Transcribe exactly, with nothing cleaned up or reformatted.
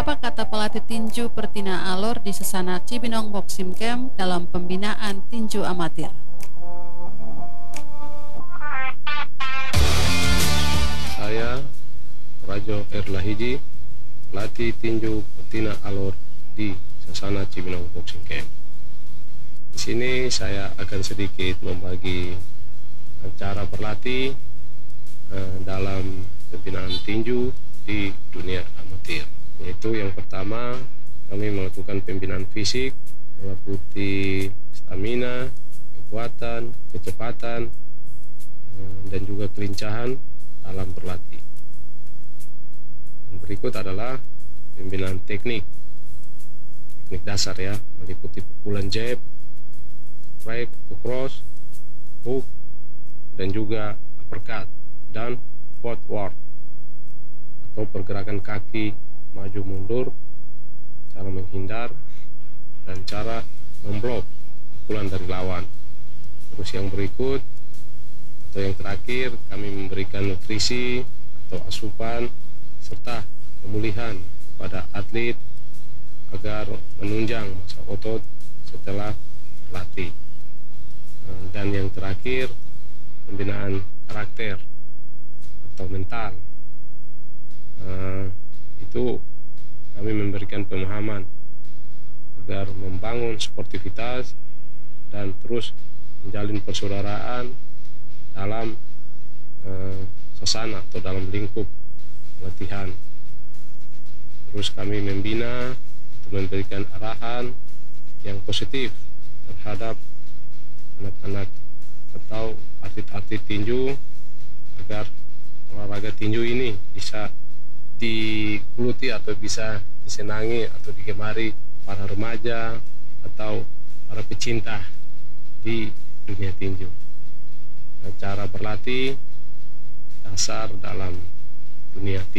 Apa kata pelatih tinju Pertina Alor di Sesana Cibinong Boxing Camp dalam pembinaan tinju amatir? Saya Rajo Erlahiji, pelatih tinju Pertina Alor di Sesana Cibinong Boxing Camp. Di sini saya akan sedikit membagi cara berlatih eh, dalam pembinaan tinju di dunia amatir. Yaitu yang pertama, kami melakukan pembinaan fisik meliputi stamina, kekuatan, kecepatan, eh, dan juga kelincahan dalam berlatih. Yang berikut adalah pembinaan teknik, teknik dasar ya, meliputi pukulan jab, strike atau cross, hook, dan juga uppercut dan footwork atau pergerakan kaki maju mundur, cara menghindar, dan cara memblok pukulan dari lawan. Terus yang berikut atau yang terakhir, kami memberikan nutrisi atau asupan serta pemulihan kepada atlet agar menunjang masa otot setelah berlatih. Dan yang terakhir, pembinaan karakter atau mental. Uh, itu kami memberikan pemahaman agar membangun sportivitas dan terus menjalin persaudaraan dalam uh, sasana atau dalam lingkup latihan. Terus kami membina atau memberikan arahan yang positif terhadap anak-anak atau atlet-atlet tinju agar olahraga tinju ini bisa digeluti atau bisa disenangi atau digemari para remaja atau para pecinta di dunia tinju. Cara berlatih dasar dalam dunia tinju.